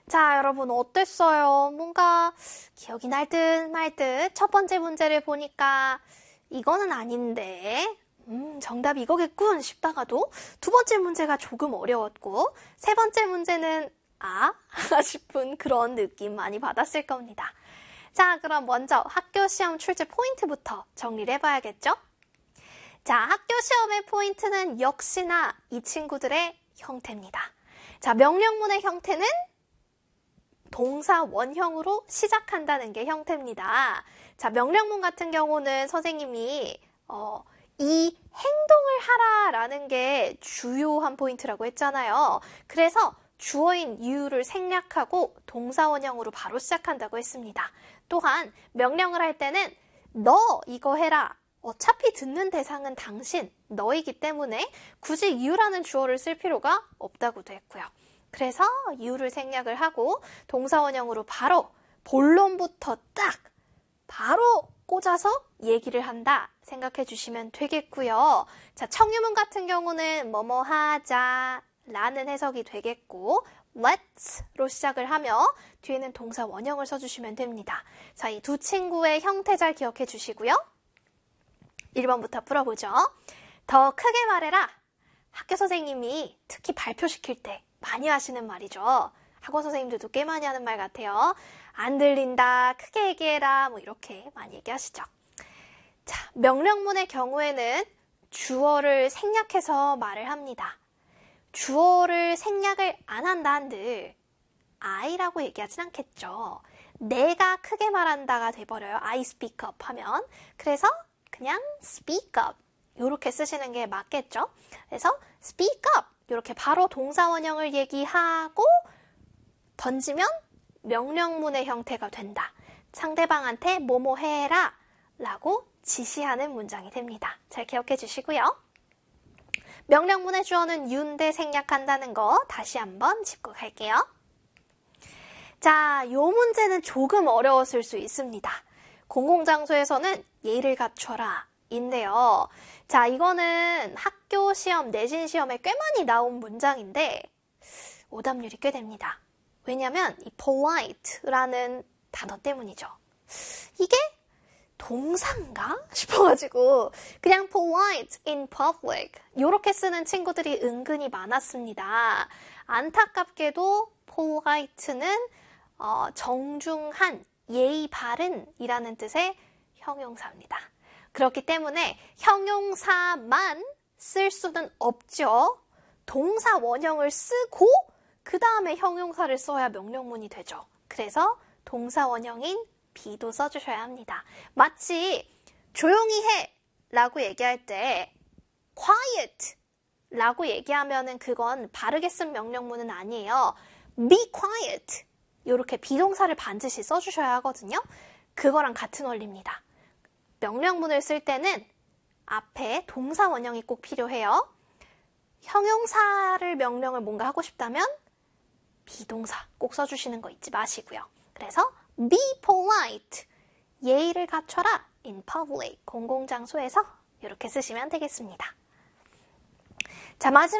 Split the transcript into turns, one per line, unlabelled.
자, 여러분 어땠어요? 뭔가 기억이 날 듯 말 듯 첫 번째 문제를 보니까 이거는 아닌데 정답 이거겠군 싶다가도 두 번째 문제가 조금 어려웠고 세 번째 문제는 싶은 그런 느낌 많이 받았을 겁니다. 자, 그럼 먼저 학교 시험 출제 포인트부터 정리를 해봐야겠죠? 자, 학교 시험의 포인트는 역시나 이 친구들의 형태입니다. 자, 명령문의 형태는 동사 원형으로 시작한다는 게 형태입니다. 자, 명령문 같은 경우는 선생님이 이 행동을 하라라는 게 주요한 포인트라고 했잖아요. 그래서 주어인 you를 생략하고 동사 원형으로 바로 시작한다고 했습니다. 또한 명령을 할 때는 너 이거 해라. 어차피 듣는 대상은 당신, 너이기 때문에 굳이 you라는 주어를 쓸 필요가 없다고도 했고요. 그래서 you를 생략을 하고 동사 원형으로 바로 본론부터 딱 바로 꽂아서 얘기를 한다 생각해 주시면 되겠고요. 자, 청유문 같은 경우는 뭐뭐 하자 라는 해석이 되겠고 let's로 시작을 하며 뒤에는 동사 원형을 써주시면 됩니다. 자, 이 두 친구의 형태 잘 기억해 주시고요. 1번부터 풀어보죠. 더 크게 말해라. 학교 선생님이 특히 발표시킬 때 많이 하시는 말이죠. 학원 선생님들도 꽤 많이 하는 말 같아요. 안 들린다, 크게 얘기해라, 뭐 이렇게 많이 얘기하시죠. 자, 명령문의 경우에는 주어를 생략해서 말을 합니다. 주어를 생략을 안 한다 한들 I라고 얘기하진 않겠죠. 내가 크게 말한다가 돼버려요. I speak up 하면. 그래서 그냥 speak up 이렇게 쓰시는 게 맞겠죠. 그래서 speak up 이렇게 바로 동사 원형을 얘기하고 던지면 명령문의 형태가 된다. 상대방한테 뭐뭐 해라 라고 지시하는 문장이 됩니다. 잘 기억해 주시고요. 명령문의 주어는 you인데 생략한다는 거 다시 한번 짚고 갈게요. 자, 요 문제는 조금 어려웠을 수 있습니다. 공공장소에서는 예의를 갖춰라 인데요. 자, 이거는 학교 시험, 내신 시험에 꽤 많이 나온 문장인데 오답률이 꽤 됩니다. 왜냐면 이 polite라는 단어 때문이죠. 이게 동사인가 싶어가지고 그냥 polite in public 이렇게 쓰는 친구들이 은근히 많았습니다. 안타깝게도 polite는 정중한, 예의 바른이라는 뜻의 형용사입니다. 그렇기 때문에 형용사만 쓸 수는 없죠. 동사 원형을 쓰고 그 다음에 형용사를 써야 명령문이 되죠. 그래서 동사 원형인 be도 써주셔야 합니다. 마치 조용히 해 라고 얘기할 때 quiet 라고 얘기하면은 그건 바르게 쓴 명령문은 아니에요. be quiet 이렇게 비동사를 반드시 써주셔야 하거든요. 그거랑 같은 원리입니다. 명령문을 쓸 때는 앞에 동사 원형이 꼭 필요해요. 형용사를 명령을 뭔가 하고 싶다면 비동사 꼭 써주시는 거 잊지 마시고요. 그래서 be polite, 예의를 갖춰라 in public, 공공장소에서 이렇게 쓰시면 되겠습니다. 자, 마지막